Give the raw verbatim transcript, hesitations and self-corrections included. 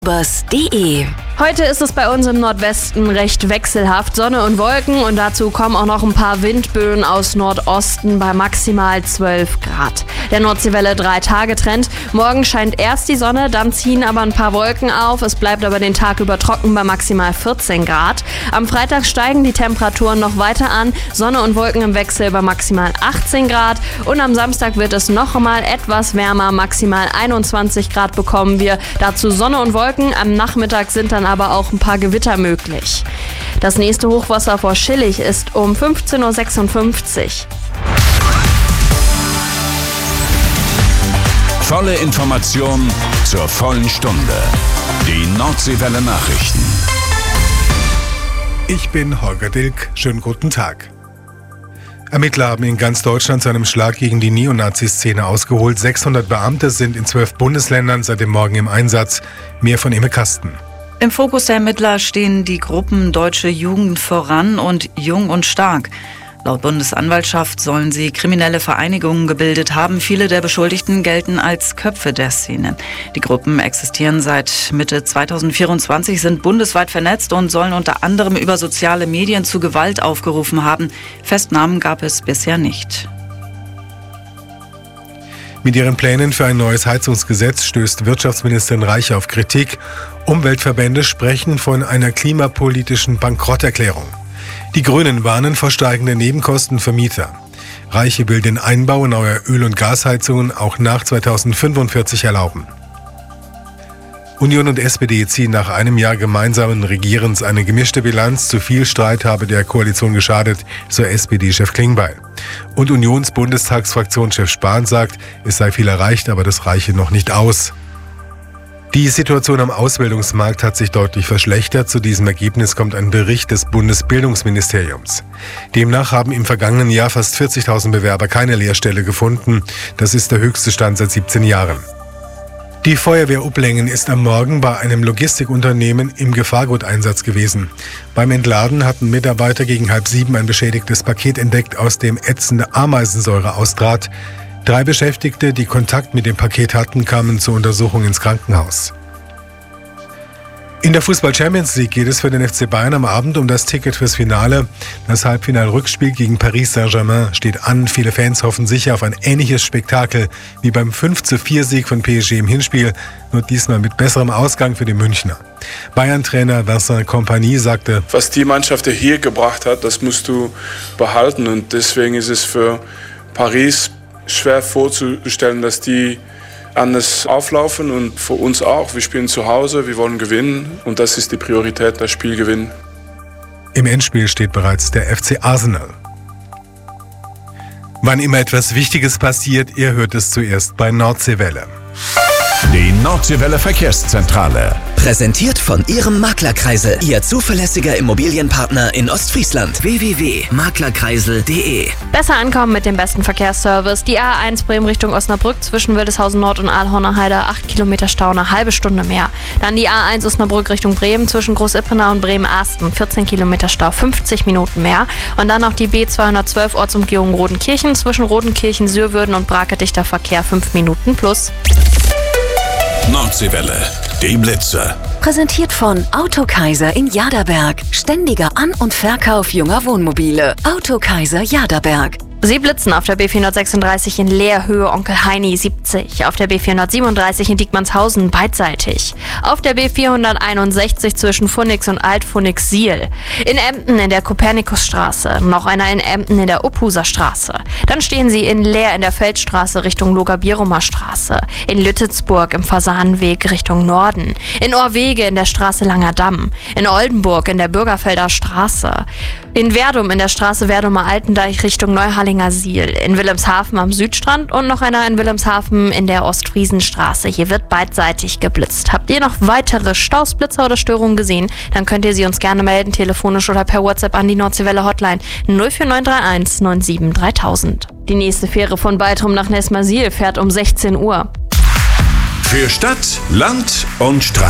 bus punkt de. Heute ist es bei uns im Nordwesten recht wechselhaft, Sonne und Wolken, und dazu kommen auch noch ein paar Windböen aus Nordosten bei maximal zwölf Grad. Der Nordseewelle drei Tage Trend. Morgen scheint erst die Sonne, dann ziehen aber ein paar Wolken auf. Es bleibt aber den Tag über trocken bei maximal vierzehn Grad. Am Freitag steigen die Temperaturen noch weiter an. Sonne und Wolken im Wechsel bei maximal achtzehn Grad. Und am Samstag wird es noch einmal etwas wärmer. Maximal einundzwanzig Grad bekommen wir. Dazu Sonne und Wolken. Am Nachmittag sind dann aber auch ein paar Gewitter möglich. Das nächste Hochwasser vor Schillig ist um fünfzehn Uhr sechsundfünfzig. Volle Information zur vollen Stunde. Die Nordseewelle Nachrichten. Ich bin Holger Dilk. Schönen guten Tag. Ermittler haben in ganz Deutschland zu einem Schlag gegen die Neonazi-Szene ausgeholt. sechshundert Beamte sind in zwölf Bundesländern seit dem Morgen im Einsatz. Mehr von Imme Kasten. Im Fokus der Ermittler stehen die Gruppen Deutsche Jugend voran und Jung und Stark. Laut Bundesanwaltschaft sollen sie kriminelle Vereinigungen gebildet haben. Viele der Beschuldigten gelten als Köpfe der Szene. Die Gruppen existieren seit Mitte zweitausendvierundzwanzig, sind bundesweit vernetzt und sollen unter anderem über soziale Medien zu Gewalt aufgerufen haben. Festnahmen gab es bisher nicht. Mit ihren Plänen für ein neues Heizungsgesetz stößt Wirtschaftsministerin Reich auf Kritik. Umweltverbände sprechen von einer klimapolitischen Bankrotterklärung. Die Grünen warnen vor steigenden Nebenkosten für Mieter. Reiche will den Einbau neuer Öl- und Gasheizungen auch nach zweitausendfünfundvierzig erlauben. Union und S P D ziehen nach einem Jahr gemeinsamen Regierens eine gemischte Bilanz. Zu viel Streit habe der Koalition geschadet, so S P D-Chef Klingbeil. Und Unions-Bundestagsfraktionschef Spahn sagt, es sei viel erreicht, aber das reiche noch nicht aus. Die Situation am Ausbildungsmarkt hat sich deutlich verschlechtert. Zu diesem Ergebnis kommt ein Bericht des Bundesbildungsministeriums. Demnach haben im vergangenen Jahr fast vierzigtausend Bewerber keine Lehrstelle gefunden. Das ist der höchste Stand seit siebzehn Jahren. Die Feuerwehr Uplengen ist am Morgen bei einem Logistikunternehmen im Gefahrguteinsatz gewesen. Beim Entladen hatten Mitarbeiter gegen halb sieben ein beschädigtes Paket entdeckt, aus dem ätzende Ameisensäure austrat. Drei Beschäftigte, die Kontakt mit dem Paket hatten, kamen zur Untersuchung ins Krankenhaus. In der Fußball-Champions League geht es für den F C Bayern am Abend um das Ticket fürs Finale. Das Halbfinal-Rückspiel gegen Paris Saint-Germain steht an. Viele Fans hoffen sicher auf ein ähnliches Spektakel wie beim fünf zu vier Sieg von P S G im Hinspiel, nur diesmal mit besserem Ausgang für die Münchner. Bayern-Trainer Vincent Kompany sagte: Was die Mannschaft hier gebracht hat, das musst du behalten. Und deswegen ist es für Paris schwer vorzustellen, dass die anders auflaufen, und für uns auch. Wir spielen zu Hause, wir wollen gewinnen, und das ist die Priorität, das Spiel gewinnen. Im Endspiel steht bereits der F C Arsenal. Wann immer etwas Wichtiges passiert, ihr hört es zuerst bei Nordseewelle. Die Nordseewelle Verkehrszentrale. Präsentiert von Ihrem Maklerkreisel, Ihr zuverlässiger Immobilienpartner in Ostfriesland. w w w punkt maklerkreisel punkt de. Besser ankommen mit dem besten Verkehrsservice. Die A eins Bremen Richtung Osnabrück zwischen Wildeshausen Nord und Aalhorner Heide, acht Kilometer Stau, eine halbe Stunde mehr. Dann die A eins Osnabrück Richtung Bremen zwischen Groß-Ippenau und Bremen-Arsten, vierzehn Kilometer Stau, fünfzig Minuten mehr. Und dann noch die B zweihundertzwölf Ortsumgehung Rodenkirchen zwischen Rodenkirchen, Sürwürden und Brake, dichter Verkehr, fünf Minuten plus. Nordseewelle, die Blitze. Präsentiert von Autokaiser in Jaderberg. Ständiger An- und Verkauf junger Wohnmobile. Autokaiser Jaderberg. Sie blitzen auf der B vierhundertsechsunddreißig in Leerhöhe Onkel Heini siebzig, auf der B vierhundertsiebenunddreißig in Diekmannshausen beidseitig, auf der B vierhunderteinundsechzig zwischen Pfunix und Alt-Pfunix-Siel, in Emden in der Kopernikusstraße, noch einer in Emden in der Uphuser Straße. Dann stehen Sie in Leer in der Feldstraße Richtung Loga-Bierumer Straße, in Lüttelsburg im Fasanenweg Richtung Norden, in Orwege in der Straße Langer Damm, in Oldenburg in der Bürgerfelder Straße, in Werdum in der Straße Werdumer Altendeich Richtung Neuhallinger Siel, in Wilhelmshaven am Südstrand und noch einer in Wilhelmshaven in der Ostfriesenstraße. Hier wird beidseitig geblitzt. Habt ihr noch weitere Staus, Blitzer oder Störungen gesehen? Dann könnt ihr sie uns gerne melden, telefonisch oder per WhatsApp an die Nordseewelle Hotline null vier neun drei eins neun sieben dreitausend. Die nächste Fähre von Baltrum nach Nesmasil fährt um sechzehn Uhr. Für Stadt, Land und Strand.